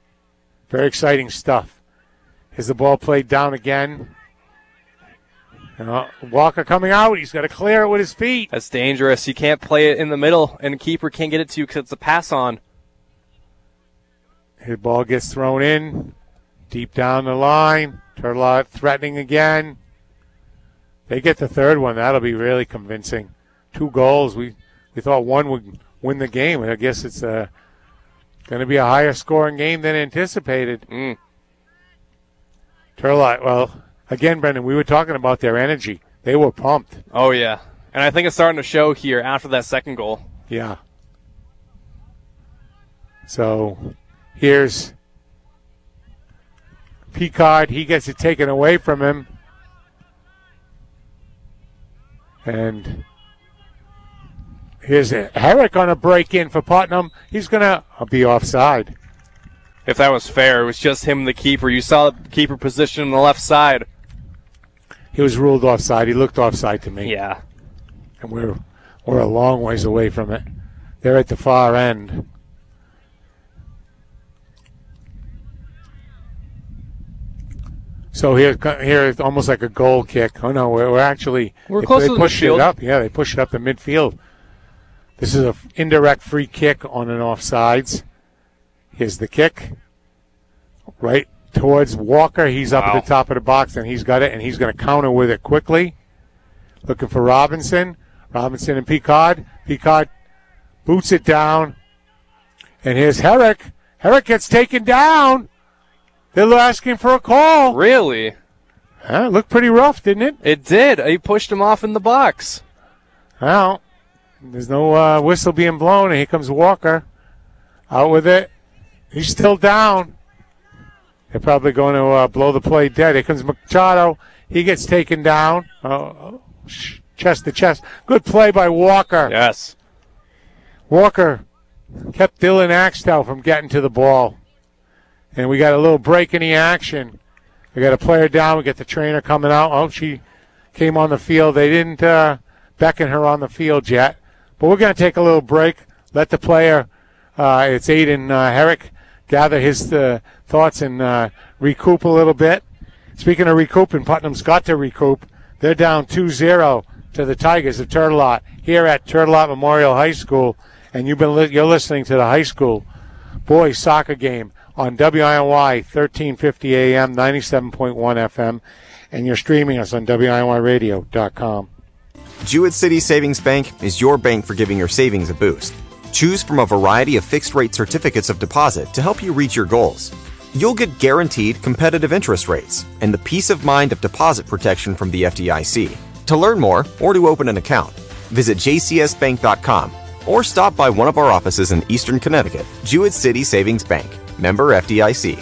Very exciting stuff. Is the ball played down again? Uh, Walker coming out. He's got to clear it with his feet. That's dangerous. You can't play it in the middle, and the keeper can't get it to you because it's a pass on. His ball gets thrown in, deep down the line. Turlock threatening again. They get the third one. That'll be really convincing. Two goals. We we thought one would win the game, and I guess it's uh, going to be a higher scoring game than anticipated. Mm. Turlock, well, again, Brendan, we were talking about their energy. They were pumped. Oh, yeah. And I think it's starting to show here after that second goal. Yeah. So here's Picard. He gets it taken away from him. And here's Herrick on a break-in for Putnam. He's going to be offside. If that was fair, it was just him and the keeper. You saw the keeper position on the left side. He was ruled offside. He looked offside to me. Yeah. And we're we're a long ways away from it. They're at the far end. So here, here it's almost like a goal kick. Oh no, we're, we're actually we're they, close they to the pushed midfield. it up. Yeah, they pushed it up the midfield. This is an indirect free kick on an offsides. Here's the kick, right towards Walker. He's up Wow. at the top of the box, and he's got it, and he's going to counter with it quickly. Looking for Robinson. Robinson and Picard. Picard boots it down, and here's Herrick. Herrick gets taken down. They're asking for a call. Really? Huh, it looked pretty rough, didn't it? It did. He pushed him off in the box. Well, there's no uh, whistle being blown, and here comes Walker. Out with it. He's still down. They're probably going to uh, blow the play dead. Here comes Machado. He gets taken down. Oh, chest to chest. Good play by Walker. Yes. Walker kept Dylan Axtell from getting to the ball. And we got a little break in the action. We got a player down. We got the trainer coming out. Oh, she came on the field. They didn't uh, beckon her on the field yet. But we're going to take a little break. Let the player, uh, it's Aiden uh, Herrick, gather his uh, thoughts and uh, recoup a little bit. Speaking of recouping, Putnam's got to recoup. They're down two zero to the Tigers of Turtelot here at Turtelot Memorial High School. And you've been li- you're listening to the high school boys soccer game on W I N Y thirteen fifty A M, ninety-seven point one F M, and you're streaming us on W I N Y radio dot com. Jewett City Savings Bank is your bank for giving your savings a boost. Choose from a variety of fixed-rate certificates of deposit to help you reach your goals. You'll get guaranteed competitive interest rates and the peace of mind of deposit protection from the F D I C. To learn more or to open an account, visit j c s bank dot com or stop by one of our offices in Eastern Connecticut. Jewett City Savings Bank. Member F D I C.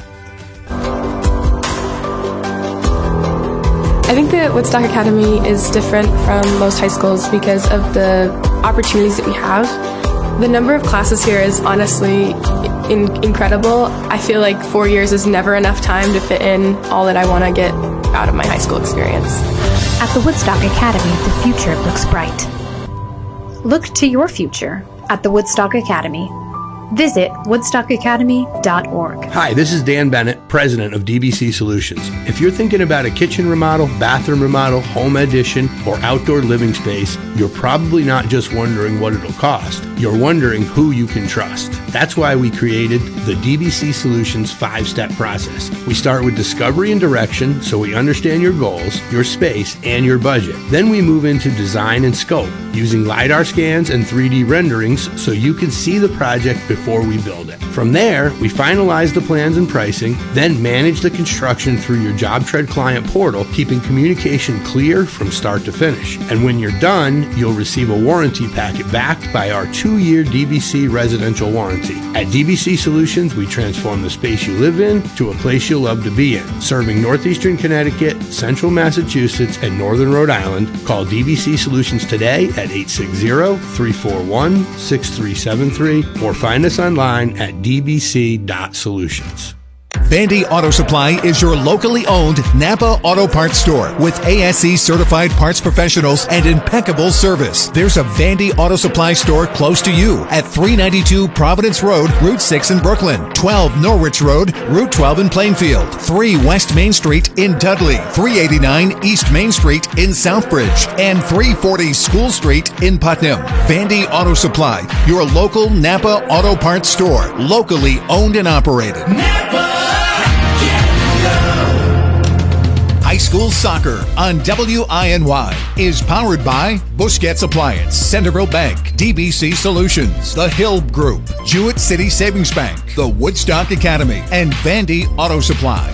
I think that Woodstock Academy is different from most high schools because of the opportunities that we have. The number of classes here is honestly in- incredible. I feel like four years is never enough time to fit in all that I want to get out of my high school experience. At the Woodstock Academy, the future looks bright. Look to your future at the Woodstock Academy. Visit woodstock academy dot org. Hi, this is Dan Bennett, president of D B C Solutions. If you're thinking about a kitchen remodel, bathroom remodel, home addition, or outdoor living space, you're probably not just wondering what it'll cost. You're wondering who you can trust. That's why we created the D B C Solutions five-step process. We start with discovery and direction so we understand your goals, your space, and your budget. Then we move into design and scope using LiDAR scans and three D renderings so you can see the project before before we build it. From there, we finalize the plans and pricing, then manage the construction through your JobTread client portal, keeping communication clear from start to finish. And when you're done, you'll receive a warranty packet backed by our two-year D B C residential warranty. At D B C Solutions, we transform the space you live in to a place you'll love to be in. Serving Northeastern Connecticut, Central Massachusetts, and Northern Rhode Island, call D B C Solutions today at eight six zero, three four one, six three seven three or find us online at d b c dot solutions. Vandy Auto Supply is your locally owned Napa Auto Parts store with A S E certified parts professionals and impeccable service. There's a Vandy Auto Supply store close to you at three ninety-two Providence Road, Route six in Brooklyn, twelve Norwich Road, Route twelve in Plainfield, three West Main Street in Dudley, three eighty-nine East Main Street in Southbridge, and three forty School Street in Putnam. Vandy Auto Supply, your local Napa Auto Parts store, locally owned and operated. High school soccer on W I N Y is powered by Busquets Appliance, Centerville Bank, D B C Solutions, The Hill Group, Jewett City Savings Bank, the Woodstock Academy, and Vandy Auto Supply.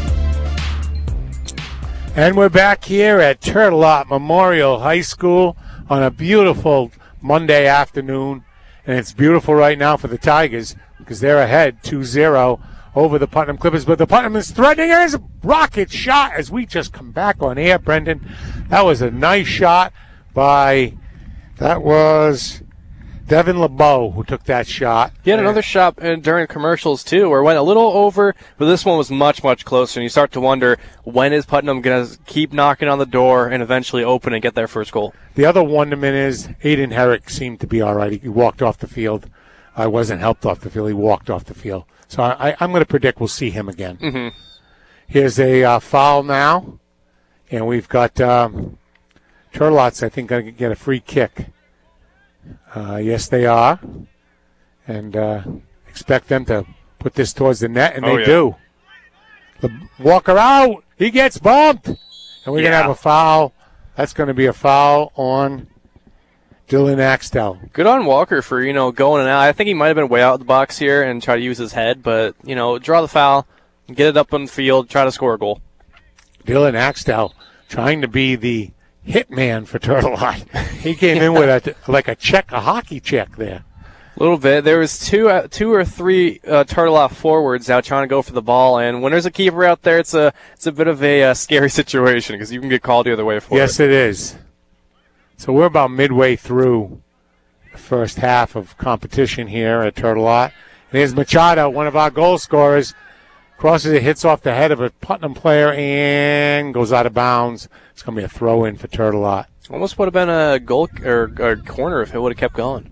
And we're back here at Turtle Lot Memorial High School on a beautiful Monday afternoon. And it's beautiful right now for the Tigers because they're ahead two zero over the Putnam Clippers. But the Putnam is threatening as a rocket shot as we just come back on air, Brendan. That was a nice shot by, that was Devin LeBeau who took that shot. He had another shot uh, during commercials, too, where it went a little over, but this one was much, much closer. And you start to wonder, when is Putnam going to keep knocking on the door and eventually open and get their first goal? The other wonderment is Aiden Herrick seemed to be all right. He walked off the field. I wasn't helped off the field. He walked off the field. So I, I'm going to predict we'll see him again. Mm-hmm. Here's a uh, foul now. And we've got um, Turlots, I think, going to get a free kick. Uh, yes, they are. And uh, expect them to put this towards the net, and oh, they yeah. do. The Walker out. He gets bumped. And we're Yeah. going to have a foul. That's going to be a foul on Dylan Axtell. Good on Walker for, you know, going and out. I think he might have been way out of the box here and try to use his head, but, you know, draw the foul, get it up on the field, try to score a goal. Dylan Axtell trying to be the hitman for Turtle Lot. He came in with a, like a check, a hockey check there. A little bit. There was two, uh, two or three uh, Turtle Lot forwards out trying to go for the ball, and when there's a keeper out there, it's a it's a bit of a uh, scary situation because you can get called the other way for yes, it. Yes, it is. So we're about midway through the first half of competition here at Turtle Lot. And here's Machado, one of our goal scorers, crosses it, hits off the head of a Putnam player, and goes out of bounds. It's going to be a throw-in for Turtle Lot. Almost would have been a goal or a corner if it would have kept going.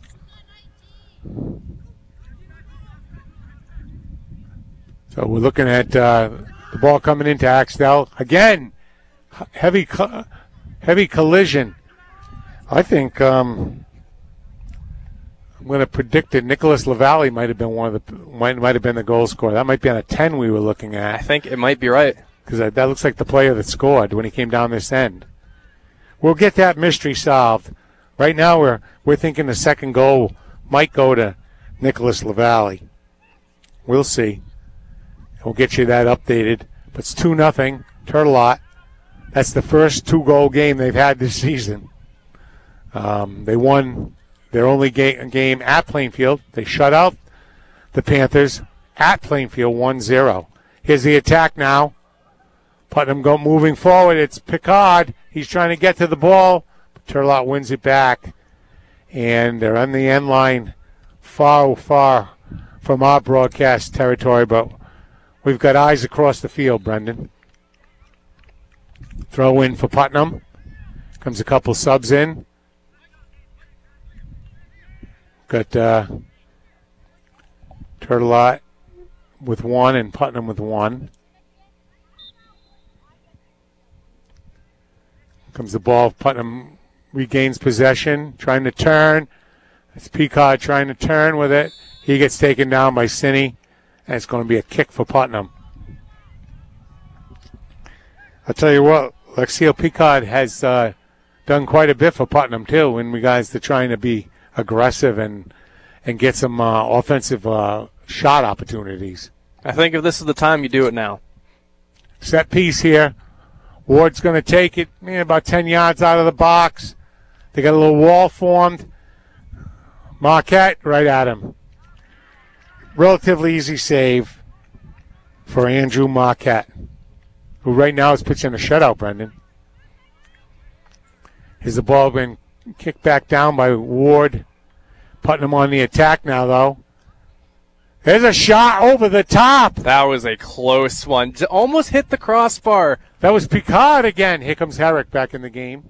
So we're looking at uh, the ball coming into Axtell. Again, heavy co- heavy collision. I think um, I'm going to predict that Nicholas LaValle might have been one of the might might have been the goal scorer. That might be on a ten we were looking at. I think it might be right because that, that looks like the player that scored when he came down this end. We'll get that mystery solved. Right now we're we're thinking the second goal might go to Nicholas LaValle. We'll see. We'll get you that updated. But it's two nothing Turtle Lot. That's the first two-goal game they've had this season. Um, they won their only ga- game at Plainfield. They shut out the Panthers at Plainfield one zero. Here's the attack now. Putnam go moving forward. It's Picard. He's trying to get to the ball. Turtle Lot wins it back. And they're on the end line far, far from our broadcast territory, but we've got eyes across the field, Brendan. Throw in for Putnam. Comes a couple subs in. Got uh, Turtle Lot with one and Putnam with one. Comes the ball. Putnam regains possession, trying to turn. It's Picard trying to turn with it. He gets taken down by Sinney, and it's going to be a kick for Putnam. I'll tell you what, Lexio Picard has uh, done quite a bit for Putnam, too, in regards to trying to be aggressive and and get some uh, offensive uh, shot opportunities. I think if this is the time, you do it now. Set piece here. Ward's going to take it eh, about ten yards out of the box. They got a little wall formed. Marquette right at him. Relatively easy save for Andrew Marquette, who right now is pitching a shutout, Brendan. Has the ball been kicked back down by Ward. Putnam on the attack now, though. There's a shot over the top. That was a close one. J- Almost hit the crossbar. That was Picard again. Here comes Herrick back in the game.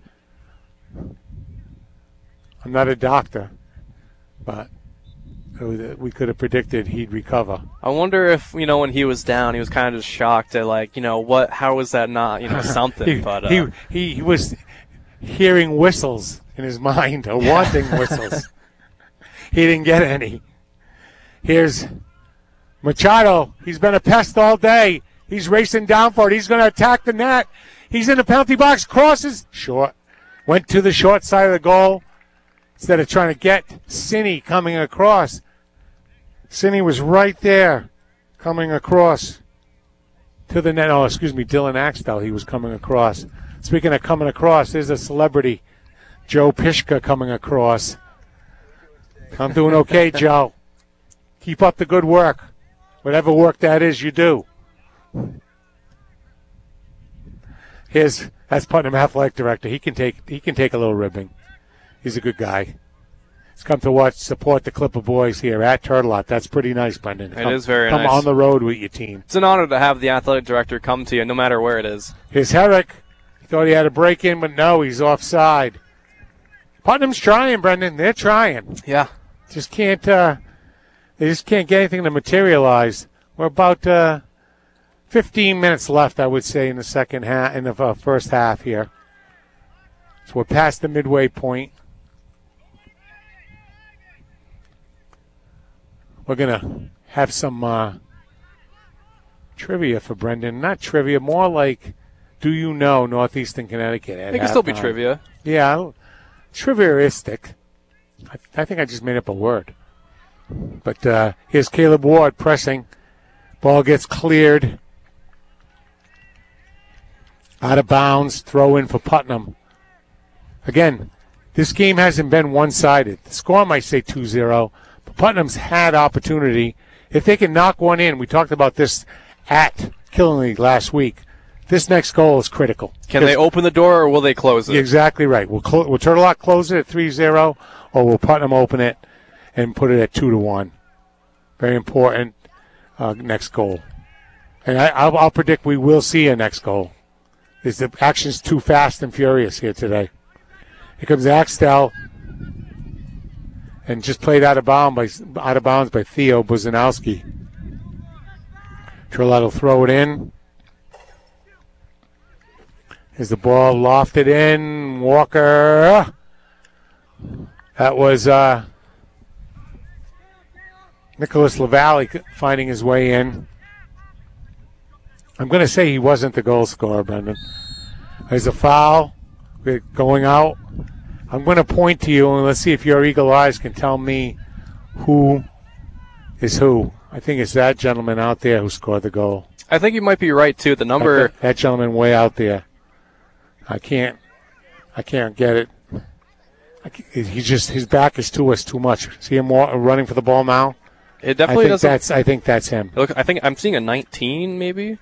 I'm not a doctor, but we could have predicted he'd recover. I wonder if, you know, when he was down, he was kind of just shocked at, like, you know, what? How was that not, you know, something? he, but uh, he, he he was hearing whistles in his mind, or wanting whistles. He didn't get any. Here's Machado. He's been a pest all day. He's racing down for it. He's going to attack the net. He's in the penalty box. Crosses. Short. Went to the short side of the goal instead of trying to get Cini coming across. Cini was right there coming across to the net. Oh, excuse me, Dylan Axtell. He was coming across. Speaking of coming across, there's a celebrity, Joe Pishka, coming across. I'm doing okay, Joe. Keep up the good work. Whatever work that is, you do. Here's that's Putnam Athletic Director. He can take he can take a little ribbing. He's a good guy. He's come to watch support the Clipper boys here at Turtle Lot. That's pretty nice, Brendan. It come, is very come nice. Come on the road with your team. It's an honor to have the athletic director come to you, no matter where it is. Here's Herrick. He thought he had a break in, but no, he's offside. Putnam's trying, Brendan. They're trying. Yeah. Just can't. Uh, they just can't get anything to materialize. We're about uh, fifteen minutes left, I would say, in the second half, in the uh, first half here. So we're past the midway point. We're gonna have some uh, trivia for Brendan. Not trivia, more like, do you know Northeastern Connecticut? It can still be trivia. Yeah, triviaistic. I, I think I just made up a word. But uh, here's Caleb Ward pressing. Ball gets cleared. Out of bounds. Throw in for Putnam. Again, this game hasn't been one-sided. The score might say two zero, but Putnam's had opportunity. If they can knock one in, we talked about this at Killingley last week, this next goal is critical. Can they open the door or will they close it? You're exactly right. Will, cl- will Turtle Rock close it at three zero, or will Putnam open it and put it at two to one? Very important uh, next goal. And I, I'll, I'll predict we will see a next goal. Is the action's too fast and furious here today. Here comes Axtell, and just played out of bounds by out of bounds by Theo Buzanowski. Turlock will throw it in. Here's the ball lofted in. Walker. That was uh, Nicholas LaValle finding his way in. I'm going to say he wasn't the goal scorer, Brendan. There's a foul. We're going out. I'm going to point to you, and let's see if your eagle eyes can tell me who is who. I think it's that gentleman out there who scored the goal. I think you might be right, too. The number... That, that gentleman way out there. I can't I can't get it. I can't, he just his back is to us too much. See him wa- running for the ball now? It definitely I think doesn't... That's, I think that's him. Look, I think I'm seeing a nineteen, maybe?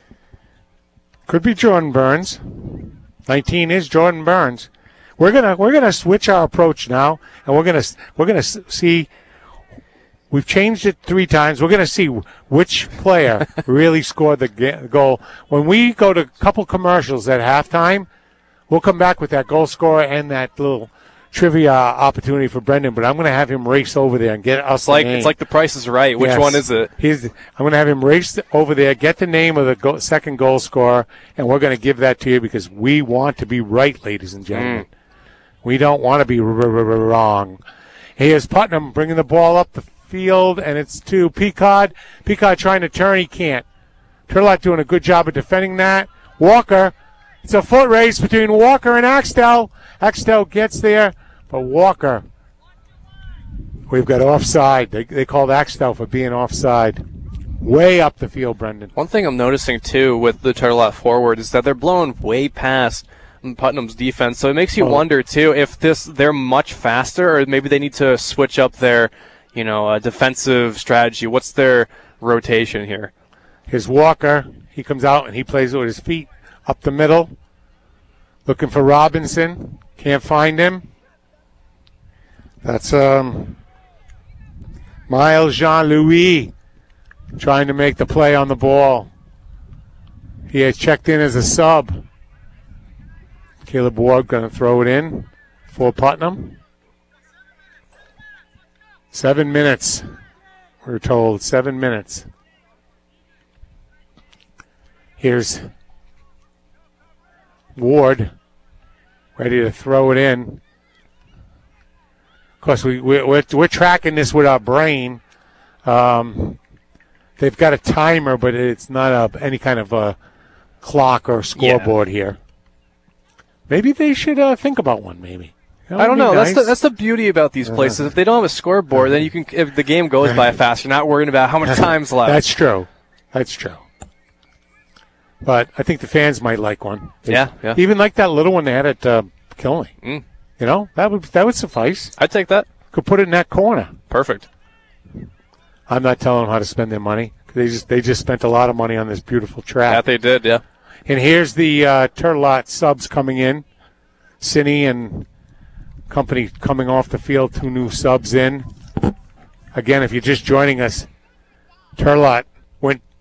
Could be Jordan Burns. nineteen is Jordan Burns. We're gonna we're gonna switch our approach now, and we're gonna we're gonna see. We've changed it three times. We're gonna see which player really scored the ga- goal. When we go to a couple commercials at halftime, we'll come back with that goal scorer and that little trivia opportunity for Brendan. But I'm gonna have him race over there and get us. It's like the name. it's like The Price is Right. Which Yes. one is it? He's, I'm going to have him race over there, get the name of the go- second goal scorer, and we're going to give that to you because we want to be right, ladies and gentlemen. Mm. We don't want to be r- r- r- wrong. Here's Putnam bringing the ball up the field, and it's to Peacock. Peacock trying to turn, he can't. Turlock doing a good job of defending that. Walker, it's a foot race between Walker and Axtell. Axtell gets there, but Walker... We've got offside. They, they called Axtell for being offside. Way up the field, Brendan. One thing I'm noticing, too, with the Turlock forward is that they're blowing way past Putnam's defense. So it makes you oh. wonder, too, if this they're much faster or maybe they need to switch up their, you know, uh, defensive strategy. What's their rotation here? Here's Walker. He comes out and he plays with his feet up the middle. Looking for Robinson. Can't find him. That's... um. Miles Jean-Louis trying to make the play on the ball. He has checked in as a sub. Caleb Ward going to throw it in for Putnam. Seven minutes, we're told. Seven minutes. Here's Ward ready to throw it in. Of course, we, we, we're, we're tracking this with our brain. Um, they've got a timer, but it's not a, any kind of a clock or scoreboard yeah. here. Maybe they should uh, think about one, maybe. I don't know. Nice. That's the that's the beauty about these places. Uh, if they don't have a scoreboard, uh, then you can. If the game goes by fast, you're not worrying about how many times left. That's true. That's true. But I think the fans might like one. They, yeah, yeah. Even like that little one they had at uh, Killenly. Mm. You know, that would that would suffice. I'd take that. Could put it in that corner. Perfect. I'm not telling them how to spend their money. They just they just spent a lot of money on this beautiful track. Yeah, they did. Yeah. And here's the uh, Turtelot subs coming in. Cindy and company coming off the field. Two new subs in. Again, if you're just joining us, Turtelot went